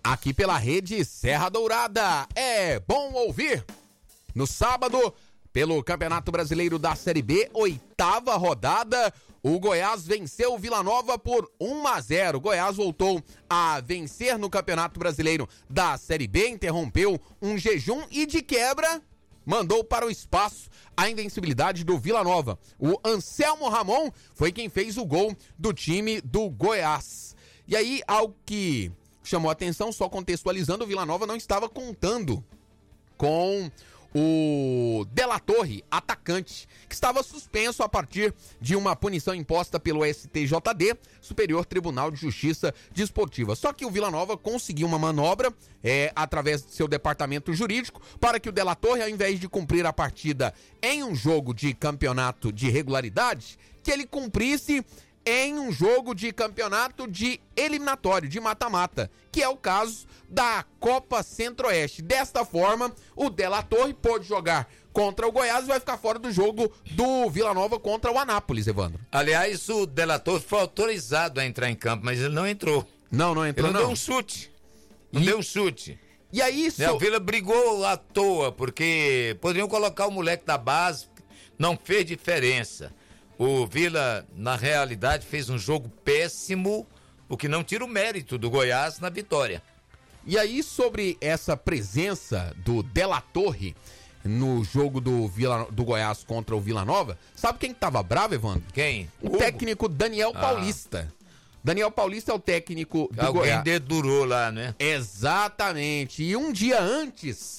aqui pela rede Serra Dourada. É bom ouvir. No sábado, pelo Campeonato Brasileiro da Série B, 8ª rodada, o Goiás venceu o Vila Nova por 1-0. O Goiás voltou a vencer no Campeonato Brasileiro da Série B, interrompeu um jejum e de quebra mandou para o espaço a invencibilidade do Vila Nova. O Anselmo Ramon foi quem fez o gol do time do Goiás. E aí, algo que chamou a atenção, só contextualizando, o Vila Nova não estava contando com o De La Torre, atacante, que estava suspenso a partir de uma punição imposta pelo STJD, Superior Tribunal de Justiça Desportiva. Só que o Vila Nova conseguiu uma manobra, através do seu departamento jurídico, para que o De La Torre, ao invés de cumprir a partida em um jogo de campeonato de regularidade, que ele cumprisse em um jogo de campeonato de eliminatório, de mata-mata, que é o caso da Copa Centro-Oeste. Desta forma, o De La Torre pôde jogar contra o Goiás e vai ficar fora do jogo do Vila Nova contra o Anápolis, Evandro. Aliás, o De La Torre foi autorizado a entrar em campo, mas ele não entrou. Não entrou, ele não deu um chute. Não deu um chute. E aí, O Vila brigou à toa, porque poderiam colocar o moleque da base, não fez diferença. O Vila, na realidade, fez um jogo péssimo, o que não tira o mérito do Goiás na vitória. E aí, sobre essa presença do De La Torre no jogo do Goiás contra o Vila Nova, sabe quem tava bravo, Evandro? Quem? O técnico Daniel Paulista. Daniel Paulista é o técnico do Goiás. Alguém dedurou lá, né? Exatamente. E um dia antes,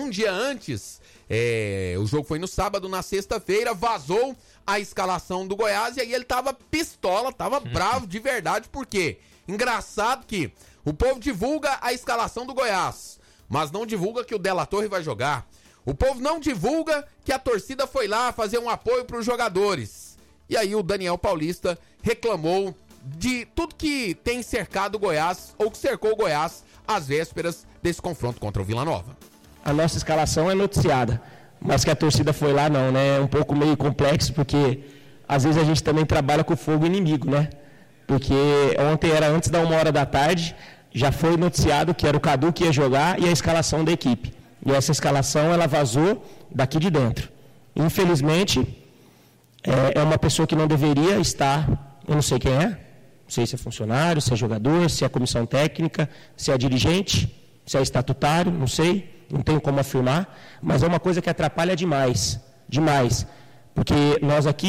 o jogo foi no sábado, na sexta-feira, vazou a escalação do Goiás e aí ele tava pistola, tava bravo de verdade, porque engraçado que o povo divulga a escalação do Goiás, mas não divulga que o De La Torre vai jogar. O povo não divulga que a torcida foi lá fazer um apoio para os jogadores. E aí o Daniel Paulista reclamou de tudo que tem cercado o Goiás, ou que cercou o Goiás às vésperas desse confronto contra o Vila Nova. A nossa escalação é noticiada, mas que a torcida foi lá não, né? É um pouco meio complexo, porque às vezes a gente também trabalha com o fogo inimigo, né? Porque ontem era antes da 1h da tarde, já foi noticiado que era o Cadu que ia jogar e a escalação da equipe. E essa escalação, ela vazou daqui de dentro. Infelizmente, é uma pessoa que não deveria estar, eu não sei quem é, não sei se é funcionário, se é jogador, se é comissão técnica, se é dirigente, se é estatutário, não sei, não tenho como afirmar, mas é uma coisa que atrapalha demais, porque nós aqui